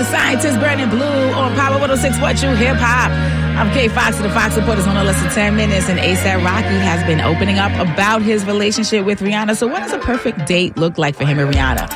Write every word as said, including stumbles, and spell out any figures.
Scientist Burning Blue on Power one oh six point two Hip Hop. I'm Kay Fox of the Fox Reporters on a less than ten minutes, and A$AP Rocky has been opening up about his relationship with Rihanna. So what does a perfect date look like for him and Rihanna?